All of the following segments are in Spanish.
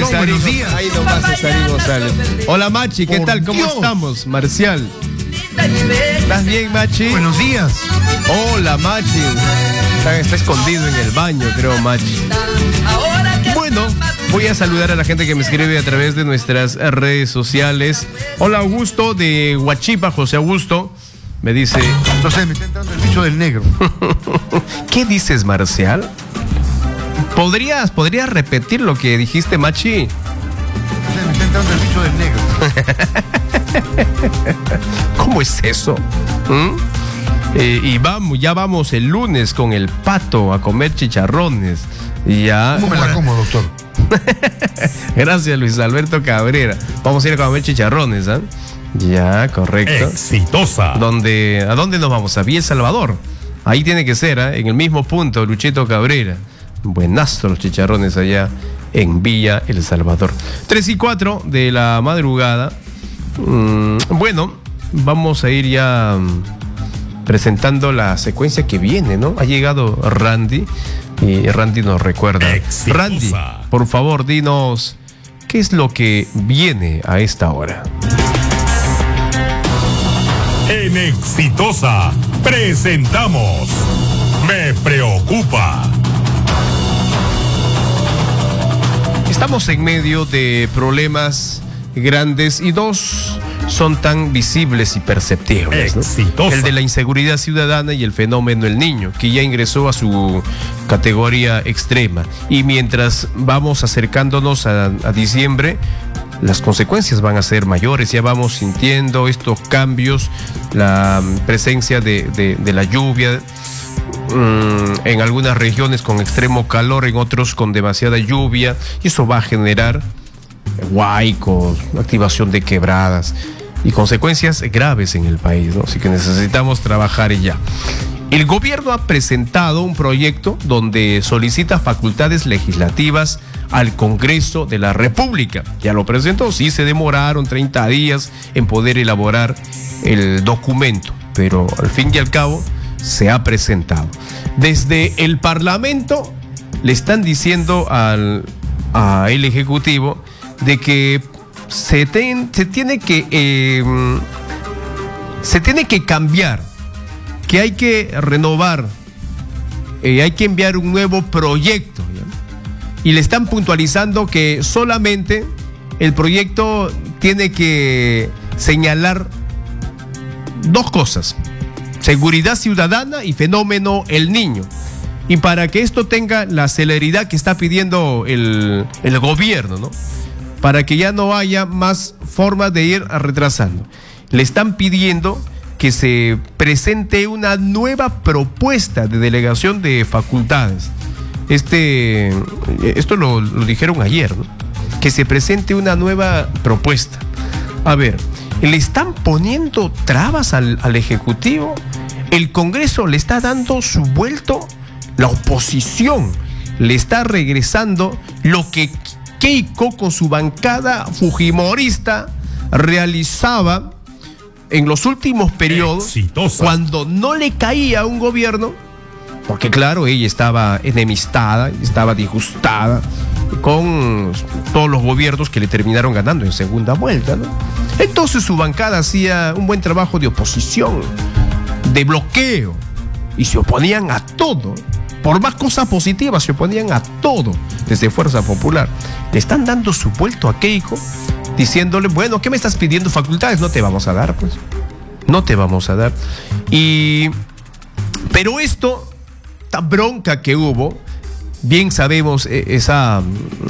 Buenos días. Ahí nomás Cesarín González. Hola Machi, ¿qué tal? ¿Cómo estamos? Marcial. ¿Estás bien, Machi? Buenos días. Hola, Machi. Está escondido en el baño, creo, Machi. Bueno, voy a saludar a la gente que me escribe a través de nuestras redes sociales. Hola, Augusto de Huachipa, José Augusto. Me dice... No sé, me está entrando el bicho del negro. ¿Qué dices, Marcial? ¿Podrías repetir lo que dijiste, Machi? No sé, me está entrando el bicho del negro. ¿Cómo es eso? Y ya vamos el lunes con el Pato a comer chicharrones. Ya. ¿Cómo me la como, doctor? Gracias, Luis Alberto Cabrera. Vamos a ir a comer chicharrones, ¿ah? Ya, correcto. Exitosa. ¿A dónde nos vamos? A Villa El Salvador. Ahí tiene que ser, ¿eh? En el mismo punto, Luchito Cabrera. Buenazo los chicharrones allá en Villa El Salvador. 3:04 de la madrugada. Bueno, vamos a ir ya presentando la secuencia que viene, ¿no? Ha llegado Randy y Randy nos recuerda. Exitosa. Randy, por favor, dinos qué es lo que viene a esta hora. En Exitosa presentamos Me Preocupa. Estamos en medio de problemas grandes y dos son tan visibles y perceptibles, ¿no? Exitosa. El de la inseguridad ciudadana y el fenómeno El Niño, que ya ingresó a su categoría extrema. Y mientras vamos acercándonos a diciembre, las consecuencias van a ser mayores. Ya vamos sintiendo estos cambios, la presencia de la lluvia, en algunas regiones con extremo calor, en otros con demasiada lluvia, y eso va a generar huaicos, activación de quebradas y consecuencias graves en el país, ¿no? Así que necesitamos trabajar ya. El gobierno ha presentado un proyecto donde solicita facultades legislativas al Congreso de la República. Ya lo presentó, sí se demoraron 30 días en poder elaborar el documento, pero al fin y al cabo se ha presentado. Desde el Parlamento le están diciendo al Ejecutivo de que se tiene que cambiar, que hay que renovar, hay que enviar un nuevo proyecto, ¿ya? Y le están puntualizando que solamente el proyecto tiene que señalar dos cosas: seguridad ciudadana y fenómeno El Niño. Y para que esto tenga la celeridad que está pidiendo el gobierno, ¿no? Para que ya no haya más formas de ir retrasando, le están pidiendo que se presente una nueva propuesta de delegación de facultades. Esto lo dijeron ayer, ¿no? Que se presente una nueva propuesta. A ver, le están poniendo trabas al Ejecutivo. El Congreso le está dando su vuelto. La oposición le está regresando lo que Keiko con su bancada fujimorista realizaba en los últimos periodos. Exitosa. Cuando no le caía a un gobierno, porque claro, ella estaba enemistada, estaba disgustada con todos los gobiernos que le terminaron ganando en segunda vuelta, ¿no? Entonces su bancada hacía un buen trabajo de oposición, de bloqueo, y se oponían a todo. Por más cosas positivas, se oponían a todo desde Fuerza Popular. Le están dando su vuelto a Keiko, diciéndole, bueno, ¿qué me estás pidiendo facultades? No te vamos a dar, pues. No te vamos a dar. Pero esta bronca que hubo, bien sabemos esa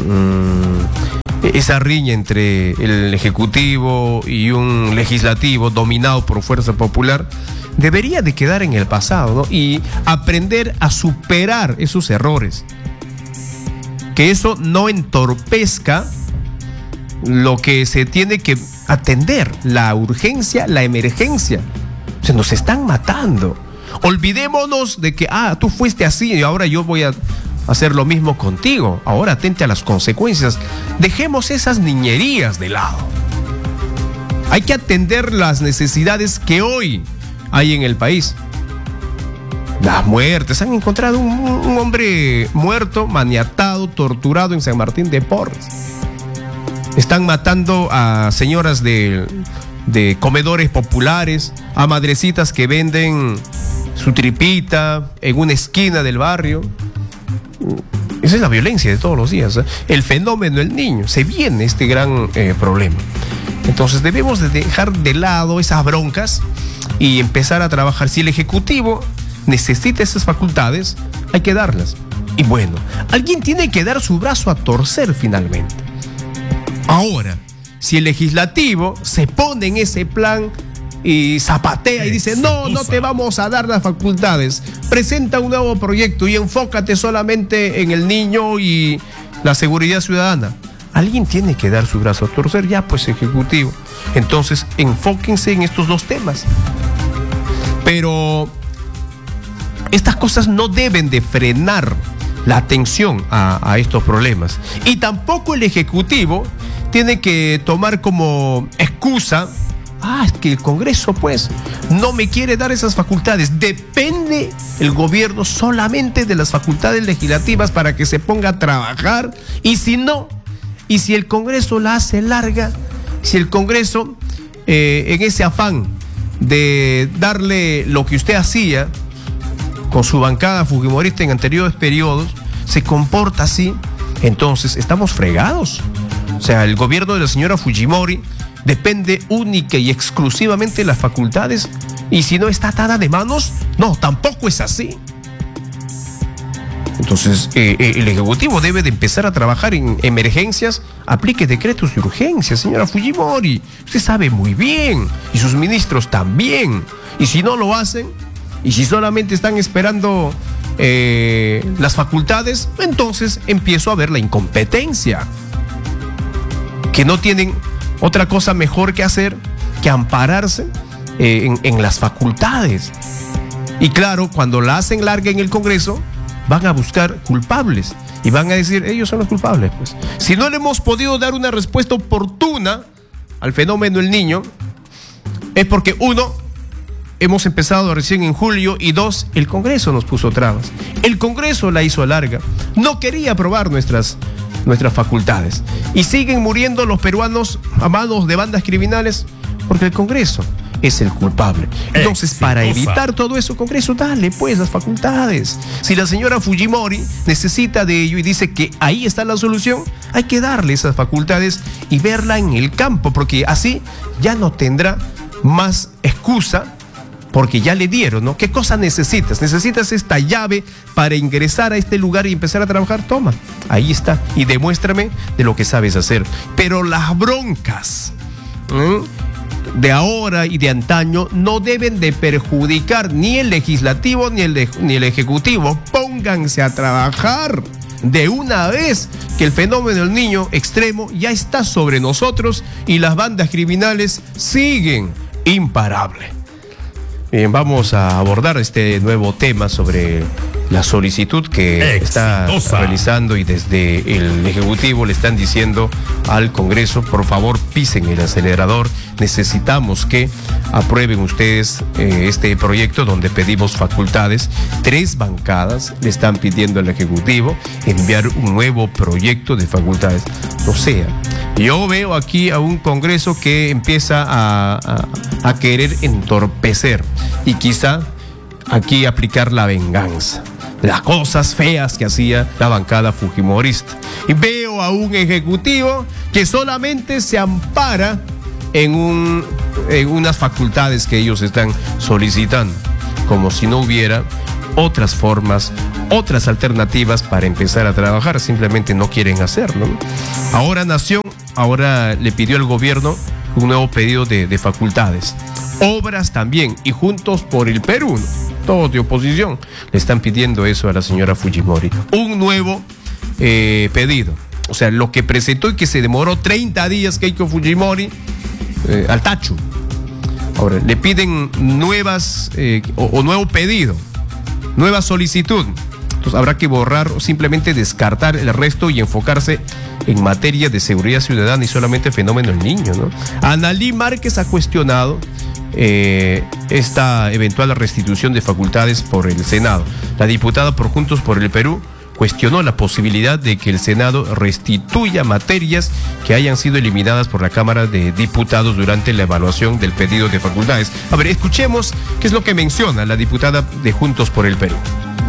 riña entre el Ejecutivo y un legislativo dominado por Fuerza Popular, debería de quedar en el pasado, ¿no? Y aprender a superar esos errores. Que eso no entorpezca lo que se tiene que atender, la urgencia, la emergencia. Se nos están matando. Olvidémonos de que, tú fuiste así y ahora yo voy a hacer lo mismo contigo. Ahora atente a las consecuencias. Dejemos esas niñerías de lado. Hay que atender las necesidades que hoy hay en el país. Las muertes. Han encontrado un hombre muerto, maniatado, torturado en San Martín de Porres. Están matando a señoras de comedores populares, a madrecitas que venden su tripita en una esquina del barrio. Esa es la violencia de todos los días, ¿eh? El fenómeno del niño, se viene este gran problema. Entonces debemos de dejar de lado esas broncas y empezar a trabajar. Si el Ejecutivo necesita esas facultades, hay que darlas. Y bueno, alguien tiene que dar su brazo a torcer finalmente. Ahora, si el Legislativo se pone en ese plan y zapatea y dice, no te vamos a dar las facultades, presenta un nuevo proyecto y enfócate solamente en el niño y la seguridad ciudadana. Alguien tiene que dar su brazo a torcer, ya pues Ejecutivo. Entonces, enfóquense en estos dos temas. Pero estas cosas no deben de frenar la atención a estos problemas. Y tampoco el Ejecutivo tiene que tomar como excusa, es que el Congreso pues no me quiere dar esas facultades. Depende el gobierno solamente de las facultades legislativas para que se ponga a trabajar. Y si no, y si el Congreso la hace larga, si el Congreso en ese afán de darle lo que usted hacía con su bancada fujimorista en anteriores periodos, se comporta así, entonces estamos fregados. O sea, el gobierno de la señora Fujimori depende única y exclusivamente de las facultades, y si no está atada de manos, no, tampoco es así. Entonces, el Ejecutivo debe de empezar a trabajar en emergencias, aplique decretos de urgencia, señora Fujimori. Usted sabe muy bien, y sus ministros también. Y si no lo hacen, y si solamente están esperando las facultades, entonces empiezo a ver la incompetencia. Que no tienen otra cosa mejor que hacer que ampararse en las facultades. Y claro, cuando la hacen larga en el Congreso, van a buscar culpables y van a decir, ellos son los culpables, pues. Si no le hemos podido dar una respuesta oportuna al fenómeno del niño, es porque uno, hemos empezado recién en julio, y dos, el Congreso nos puso trabas. El Congreso la hizo larga, no quería aprobar nuestras facultades, y siguen muriendo los peruanos a manos de bandas criminales porque el Congreso es el culpable. Entonces, para evitar todo eso, Congreso, dale pues las facultades. Si la señora Fujimori necesita de ello y dice que ahí está la solución, hay que darle esas facultades y verla en el campo, porque así ya no tendrá más excusa, porque ya le dieron, ¿no? ¿Qué cosa necesitas? ¿Necesitas esta llave para ingresar a este lugar y empezar a trabajar? Toma, ahí está, y demuéstrame de lo que sabes hacer. Pero las broncas de ahora y de antaño no deben de perjudicar ni el legislativo ni el ejecutivo. Pónganse a trabajar de una vez, que el fenómeno del niño extremo ya está sobre nosotros y las bandas criminales siguen imparables. Bien, vamos a abordar este nuevo tema sobre la solicitud que está realizando, y desde el Ejecutivo le están diciendo al Congreso, por favor pisen el acelerador, necesitamos que aprueben ustedes este proyecto donde pedimos facultades. 3 bancadas le están pidiendo al Ejecutivo enviar un nuevo proyecto de facultades. O sea, yo veo aquí a un Congreso que empieza a querer entorpecer y quizá aquí aplicar la venganza, las cosas feas que hacía la bancada fujimorista. Y veo a un Ejecutivo que solamente se ampara en unas facultades que ellos están solicitando, como si no hubiera otras formas, otras alternativas para empezar a trabajar. Simplemente no quieren hacerlo, ¿no? Ahora Nación, le pidió al gobierno un nuevo pedido de facultades. Obras también, y Juntos por el Perú, ¿no? Todos de oposición le están pidiendo eso a la señora Fujimori. Un nuevo pedido. O sea, lo que presentó y que se demoró 30 días Keiko Fujimori al tacho. Ahora, le piden nuevas o nuevo pedido, nueva solicitud. Entonces habrá que borrar o simplemente descartar el resto y enfocarse en materia de seguridad ciudadana y solamente el fenómeno del niño, ¿no? Analí Márquez ha cuestionado esta eventual restitución de facultades por el Senado. La diputada por Juntos por el Perú cuestionó la posibilidad de que el Senado restituya materias que hayan sido eliminadas por la Cámara de Diputados durante la evaluación del pedido de facultades. A ver, escuchemos qué es lo que menciona la diputada de Juntos por el Perú.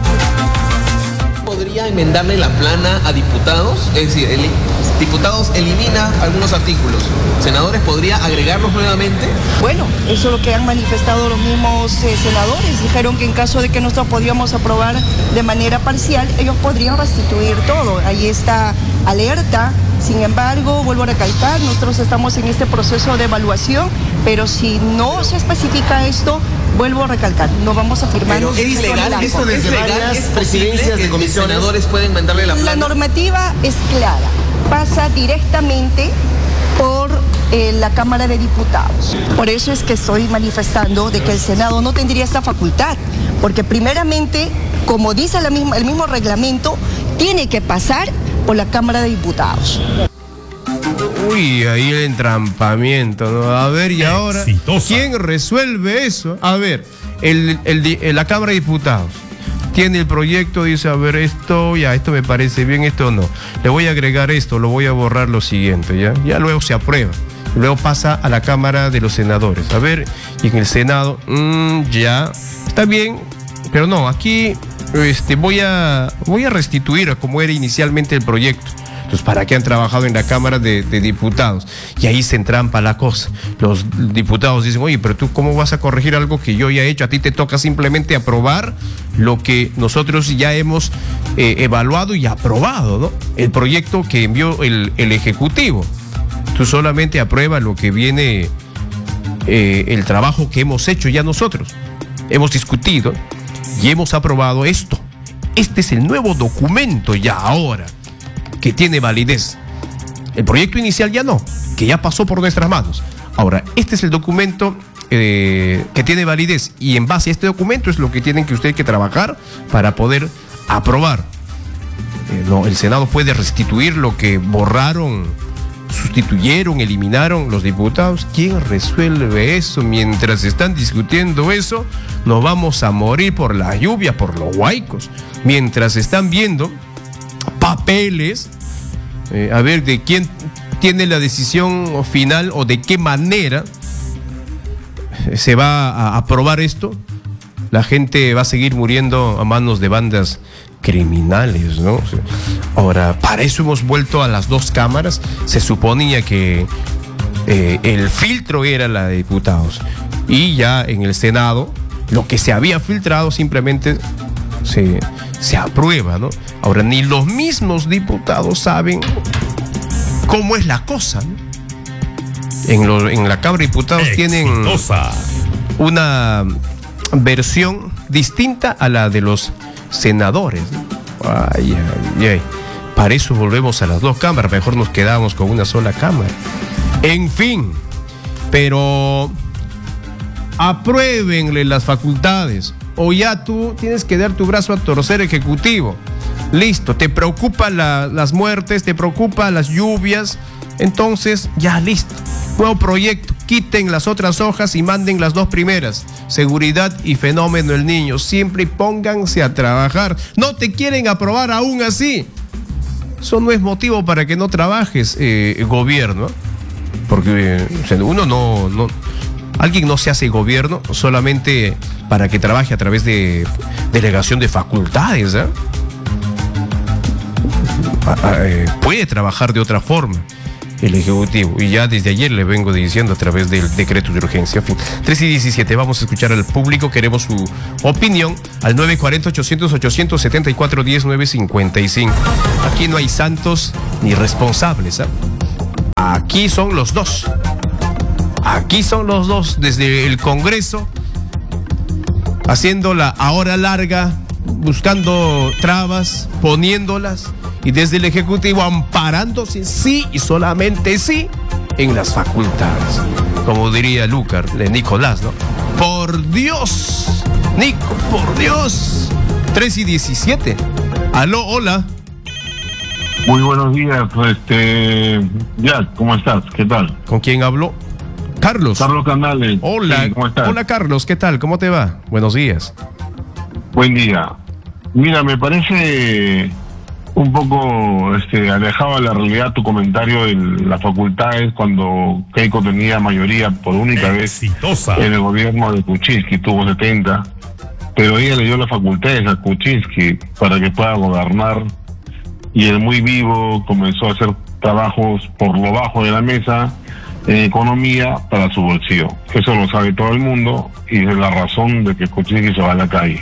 ¿Podría enmendarle la plana a diputados? Es decir, diputados elimina algunos artículos. ¿Senadores podría agregarlos nuevamente? Bueno, eso es lo que han manifestado los mismos senadores. Dijeron que en caso de que nosotros podíamos aprobar de manera parcial, ellos podrían restituir todo. Ahí está alerta. Sin embargo, vuelvo a recalcar, nosotros estamos en este proceso de evaluación, pero si no se especifica esto, vuelvo a recalcar, no vamos a firmar. Pero es legal, esto desde varias presidencias de comisiones. ¿Los senadores pueden enmendarle la plana? La normativa es clara, pasa directamente por la Cámara de Diputados. Por eso es que estoy manifestando de que el Senado no tendría esta facultad, porque primeramente, como dice el mismo reglamento, tiene que pasar por la Cámara de Diputados. Uy, ahí el entrampamiento, ¿no? A ver, y ahora, Exitosa. ¿quién resuelve eso? A ver, la Cámara de Diputados tiene el proyecto, dice, a ver, esto me parece bien, esto no. Le voy a agregar esto, lo voy a borrar lo siguiente, ¿ya? Ya luego se aprueba. Luego pasa a la Cámara de los Senadores. A ver, y en el Senado, ya, está bien, pero no, aquí voy a restituir a como era inicialmente el proyecto. Entonces, ¿para qué han trabajado en la Cámara de Diputados? Y ahí se entrampa la cosa. Los diputados dicen, oye, pero tú ¿cómo vas a corregir algo que yo ya he hecho? A ti te toca simplemente aprobar lo que nosotros ya hemos evaluado y aprobado, ¿no? El proyecto que envió el Ejecutivo. Tú solamente apruebas lo que viene, el trabajo que hemos hecho ya nosotros. Hemos discutido y hemos aprobado esto. Este es el nuevo documento ya ahora, que tiene validez. El proyecto inicial ya no, que ya pasó por nuestras manos. Ahora, este es el documento que tiene validez, y en base a este documento es lo que tienen que ustedes que trabajar para poder aprobar. No, el Senado puede restituir lo que borraron, sustituyeron, eliminaron los diputados. ¿Quién resuelve eso? Mientras están discutiendo eso, nos vamos a morir por la lluvia, por los huaicos. Mientras están viendo papeles, a ver de quién tiene la decisión final o de qué manera se va a aprobar esto, la gente va a seguir muriendo a manos de bandas criminales, ¿no? Ahora, para eso hemos vuelto a las dos cámaras. Se suponía que el filtro era la de diputados, y ya en el Senado lo que se había filtrado simplemente se aprueba, ¿no? Ahora, ni los mismos diputados saben cómo es la cosa, ¿no? En la Cámara de Diputados tienen una versión distinta a la de los senadores, ¿no? Ay, ay, ay. Para eso volvemos a las dos cámaras, mejor nos quedamos con una sola cámara. En fin, pero apruébenle las facultades, o ya tú tienes que dar tu brazo a torcer, Ejecutivo. Listo, te preocupan las muertes, te preocupan las lluvias, entonces ya listo. Nuevo proyecto, quiten las otras hojas y manden las dos primeras. Seguridad y fenómeno del niño. Siempre pónganse a trabajar. No te quieren aprobar aún así. Eso no es motivo para que no trabajes, gobierno. Porque alguien no se hace gobierno solamente para que trabaje a través de delegación de facultades, ¿eh? Puede trabajar de otra forma el Ejecutivo, y ya desde ayer le vengo diciendo a través del decreto de urgencia. En fin, 3:17, vamos a escuchar al público, queremos su opinión al 940-800-874-1955. Aquí no hay santos ni responsables, ¿eh? Aquí son los dos. Aquí son los dos, desde el Congreso, haciendo la hora larga, buscando trabas, poniéndolas, y desde el Ejecutivo amparándose, sí y solamente sí, en las facultades. Como diría Nicolás, ¿no? Por Dios, Nico, por Dios. 3:17. Aló, hola. Muy buenos días, Jack, ¿cómo estás? ¿Qué tal? ¿Con quién hablo? Carlos. Carlos Canales. Hola, sí, ¿cómo estás? Hola Carlos, ¿qué tal? ¿Cómo te va? Buenos días. Buen día. Mira, me parece un poco alejado de la realidad tu comentario de las facultades cuando Keiko tenía mayoría por única vez en el gobierno de Kuczynski, tuvo 70, pero ella le dio las facultades a Kuczynski para que pueda gobernar, y el muy vivo comenzó a hacer trabajos por lo bajo de la mesa en economía para su bolsillo. Eso lo sabe todo el mundo y es la razón de que Kuczynski se va a la calle.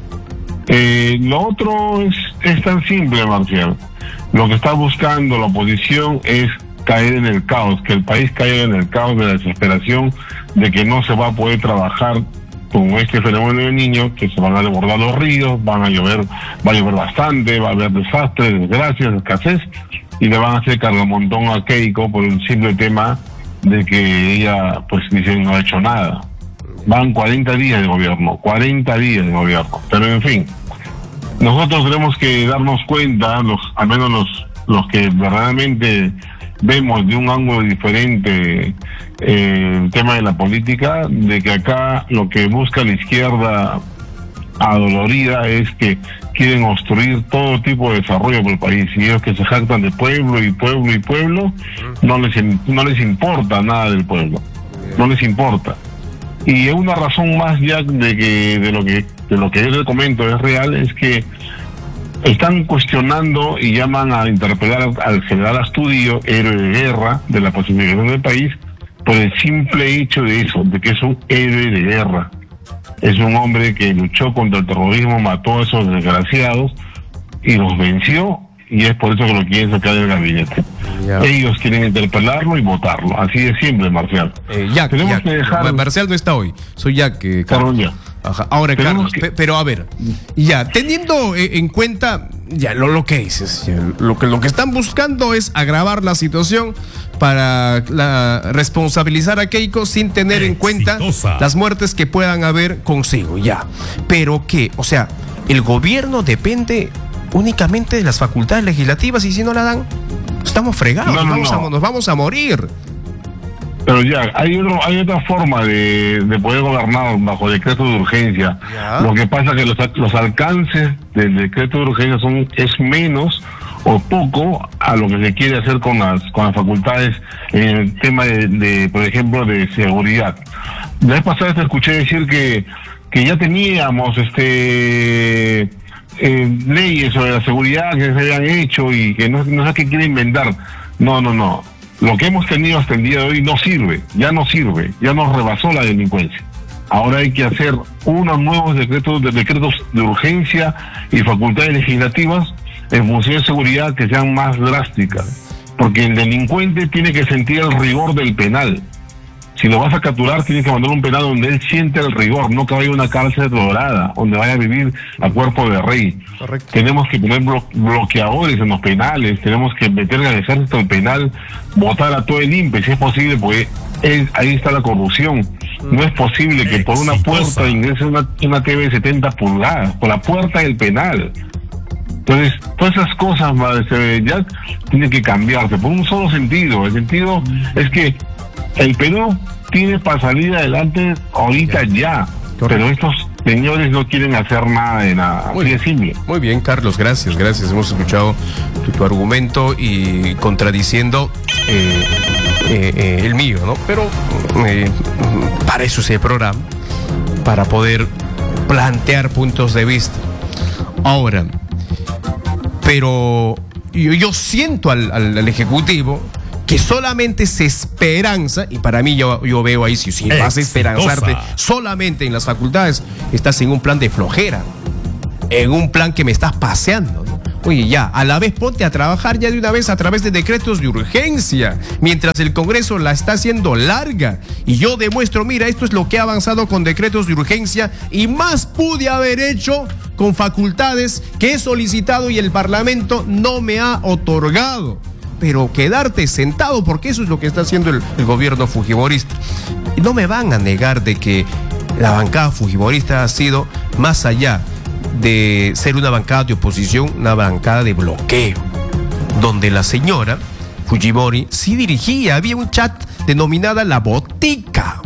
Lo otro es tan simple, Marcial. Lo que está buscando la oposición es caer en el caos, que el país caiga en el caos de la desesperación de que no se va a poder trabajar con este fenómeno del niño, que se van a desbordar los ríos, va a llover bastante, va a haber desastres, desgracias, escasez, y le van a hacer cargamontón a Keiko por un simple tema de que ella, pues, dicen, no ha hecho nada. Van 40 días de gobierno, 40 días de gobierno, pero en fin, nosotros tenemos que darnos cuenta, al menos los que verdaderamente vemos de un ángulo diferente el tema de la política, de que acá lo que busca la izquierda adolorida es que quieren obstruir todo tipo de desarrollo por el país, y ellos que se jactan de pueblo y pueblo y pueblo, no les importa nada del pueblo, no les importa. Y una razón más ya de lo que yo les comento es real, es que están cuestionando y llaman a interpelar al general Astudillo, héroe de guerra de la pacificación del país, por el simple hecho de eso, de que es un héroe de guerra. Es un hombre que luchó contra el terrorismo, mató a esos desgraciados y los venció, y es por eso que lo quieren sacar del gabinete. Ya. Ellos quieren interpelarlo y votarlo. Así de simple, Marcial. Tenemos que dejar... Marcial no está hoy. Soy Jack. Carlos. Ajá. Ahora, Carlos, pero a ver, ya, teniendo en cuenta ya lo que dices, ya, lo que están buscando es agravar la situación para responsabilizar a Keiko sin tener en cuenta las muertes que puedan haber consigo, ya. Pero ¿qué? O sea, el gobierno depende únicamente de las facultades legislativas, y si no la dan, estamos fregados, nos vamos a morir. Pero ya, hay otra forma de poder gobernar bajo decreto de urgencia. Ya. Lo que pasa es que los alcances del decreto de urgencia es menos o poco a lo que se quiere hacer con las facultades en el tema de por ejemplo, de seguridad. La vez pasada te escuché decir que ya teníamos leyes sobre la seguridad que se habían hecho y que no sé qué quiere inventar. No. Lo que hemos tenido hasta el día de hoy ya nos rebasó la delincuencia. Ahora hay que hacer unos nuevos decretos de urgencia y facultades legislativas en función de seguridad que sean más drásticas, porque el delincuente tiene que sentir el rigor del penal. Si lo vas a capturar, tienes que mandar un penal donde él siente el rigor, no que vaya a una cárcel dorada, donde vaya a vivir a cuerpo de rey. Correcto. Tenemos que poner bloqueadores en los penales, tenemos que meter al ejército en penal, votar a todo el INPE, si es posible, porque ahí está la corrupción. No es posible que por una puerta ingrese una TV de 70 pulgadas, por la puerta del penal. Entonces, todas esas cosas ya tienen que cambiarse por un solo sentido. El sentido es que el Perú tiene para salir adelante ahorita ya. Pero estos señores no quieren hacer nada de nada. Muy simple. Muy bien, Carlos, gracias. Hemos escuchado tu argumento y contradiciendo el mío, ¿no? Pero para eso es el programa, para poder plantear puntos de vista. Ahora, pero yo siento al Ejecutivo que solamente se esperanza, y para mí yo veo ahí, si vas a esperanzarte solamente en las facultades, estás en un plan de flojera, en un plan que me estás paseando, ¿no? Oye, ya, a la vez ponte a trabajar ya de una vez a través de decretos de urgencia, mientras el Congreso la está haciendo larga, y yo demuestro, mira, esto es lo que ha avanzado con decretos de urgencia, y más pude haber hecho con facultades que he solicitado y el Parlamento no me ha otorgado. Pero quedarte sentado, porque eso es lo que está haciendo el gobierno fujimorista. Y no me van a negar de que la bancada fujimorista ha sido, más allá de ser una bancada de oposición, una bancada de bloqueo, donde la señora Fujimori sí dirigía, había un chat denominada La Botica.